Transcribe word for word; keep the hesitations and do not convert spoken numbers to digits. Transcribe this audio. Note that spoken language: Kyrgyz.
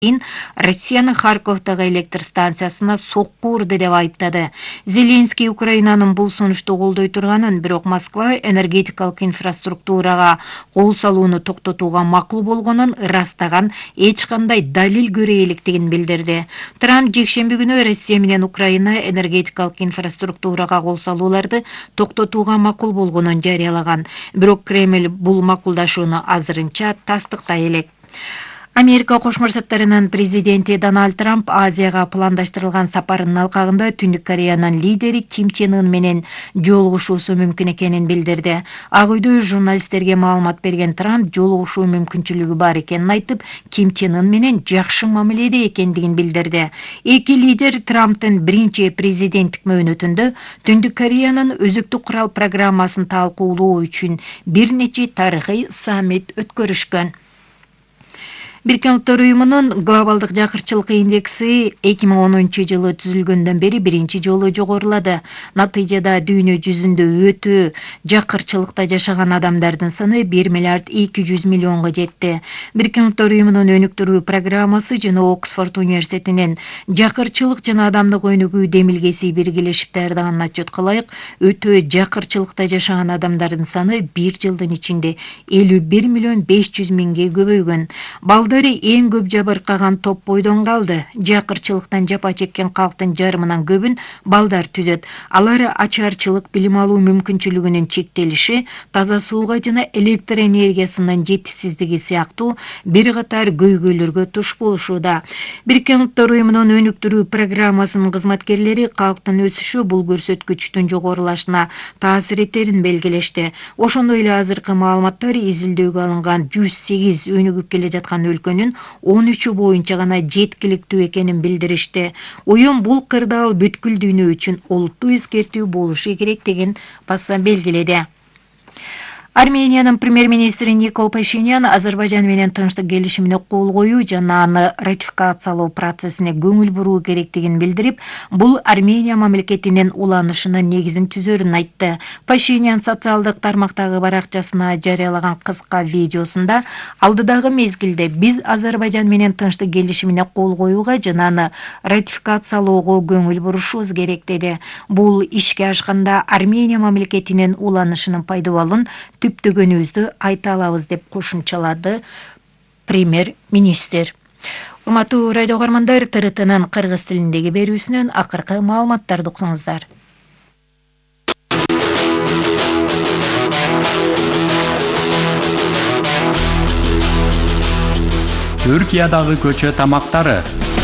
Россиянын Харьковдагы электр станциясына сокку урду деп айыптады. Зеленский Украинанын бул сунушту колдой турганын, бирок Москва энергетикалык инфраструктурага кол салууну токтотууга макул болгонун ырастаган эч кандай далил көрө электигин билдирди. Трамп жекшемби күнү Россия менен Украина энергетикалык инфраструктурага кол салууларды токтотууга макул болгонун жарыялаган. Бирок Кремль бул макулдашууну азырынча тастыктай элек. Америка Кошмо Штаттарынын президенти Дональд Трамп Азияга пландаштырылган сапарынын алкагында Түндүк Кореянын лидери Ким Чен Ын менен жолугушуусу мүмкүн экенин билдирди. Ак үйдө журналисттерге маалымат берген Трамп жолугушуу мүмкүнчүлүгү бар экенин айтып, Ким Чен Ын менен жакшы мамиледе экендигин билдирди. Эки лидер Трамптын биринчи президенттик мөөнөтүндө Түндүк Кореянын өзүктүк курал программасын талкуулоо үчүн бир нече тарыхый саммит өткөрүшкөн. Бириккен Улуттар Уюмунун глобалдык жакырчылык индекси эки миң онунчу жылы түзүлгөндөн бери биринчи жолу жогорулады. Натыйжада дүйнө жүзүндө өтө жакырчылыкта жашаган адамдардын саны бир миллиард эки жүз миллионго жетти. Бириккен Улуттар Уюмунун өнүктүрүү программасы жана Оксфорд университетинин жакырчылык жана адамдык өнүгүү демилгеси биргелешип даярдаган отчетко ылайык, өтө жакырчылыкта жашаган адамдардын саны бир жылдын ичинде элүү бир миллион беш жүз миңге көбөйгөн. Балдары эң көп жабыркаган топ бойдон калды. Жакырчылыктан жапа чеккен калктын жарымынан көбүн балдар түзөт. Алар ачарчылык, билим алуу мүмкүнчүлүгүнүн чектелиши, таза сууга жана электр энергиясынын жетишсиздиги сыяктуу бир катар көйгөйлөргө туш болушууда. Бириккен Улуттар Уюмунун өнүктүрүү программасынын кызматкерлери калктын өсүшү бул көрсөткүчтүн жогорулашына таасир этерин белгилешти. Ошондой эле азыркы маалыматтар изилдөөгө алынган жүз сегиз өнүгүп келе жаткан өлкөнүн он үчү боюнча гана жеткиликтүү экенин билдиришти. Уюм бул кырдаал бүткүл дүйнө үчүн олуттуу эскертүү болушу керек деген баса белгиледи. Армениянын премьер-министри Никол Пашинян Азербайжан менен тынчтык келишимине кол коюу жана аны ратификациялоо процессине көңүл буруу керектигин билдирип, бул Армения мамлекетинин уланышынын негизин түзөрүн айтты. Пашинян социалдык тармактагы баракчасына жарыялаган кыска видеосунда алдыдагы мезгилде биз Азербайжан менен тынчтык келишимине кол коюуга жана аны ратификациялоого көңүл бурушубуз керек деди. Бул ишке ашканда Армения мамлекетинин уланышынын пайдабалын түптөгөнүбүздү айта алабыз деп кошумчалады премьер-министр. Урматтуу радио угармандар, Т Р Т'нын кыргыз тилиндеги берүүсүнөн акыркы маалыматтарды уктуңуздар. Түркиядагы көчө тамактары.